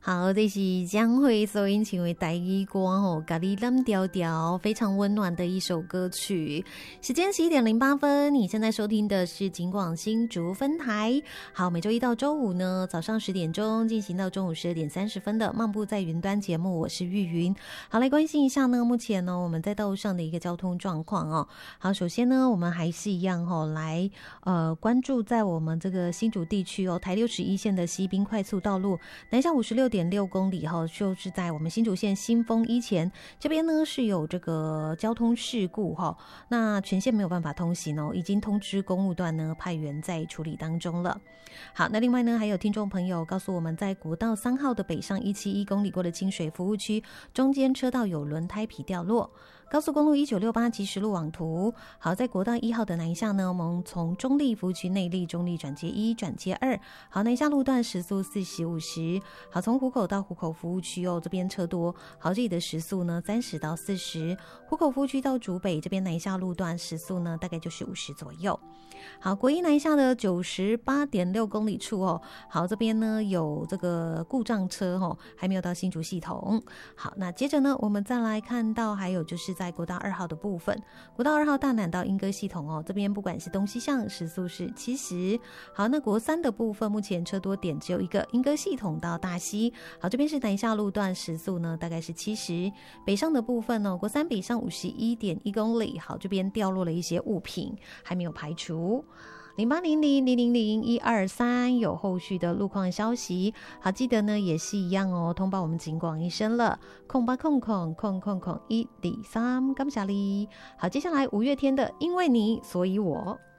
好，这是江蕙所演唱的台语歌哦，咖喱蓝调调，非常温暖的一首歌曲。时间11:08，你现在收听的是警广新竹分台。好，每周一到周五呢，早上10点钟进行到中午12:30的漫步在云端节目，我是玉云。好，来关心一下呢，目前呢我们在道路上的一个交通状况哦。好，首先呢，我们还是一样哦，来关注在我们这个新竹地区哦，台61线的西滨快速道路南下56.6公里哈，就是在我们新竹县新丰一前这边呢是有这个交通事故哈，那全线没有办法通行哦，已经通知公务段呢派员在处理当中了。好，那另外呢还有听众朋友告诉我们，在国道3号的北上171公里过的清水服务区中间车道有轮胎皮掉落。高速公路1968即时路网图。好，在国道1号的南下呢，我们从中立服务区内坜中立转接1转接2。好，南下路段时速40、50。好，从湖口到湖口服务区哦，这边车多。好，这里的时速呢30到40。湖口服务区到竹北这边南下路段时速呢大概就是50左右。好，国一南下的98.6公里处哦，好，这边呢有这个故障车哦，还没有到新竹系统。好，那接着呢，我们再来看到还有就是在国道2号的部分，国道2号大南到莺歌系统哦，这边不管是东西向时速是70。好，那国3的部分目前车多点只有一个，莺歌系统到大溪。好，这边是南下路段时速呢大概是70。北上的部分哦，国3北上51.1公里。好，这边掉落了一些物品，还没有排除。0800000123有后续的路况消息。好，记得呢也是一样哦，通报我们警广一声了，0800000123，感谢你。好，接下来5月天的因为你所以我。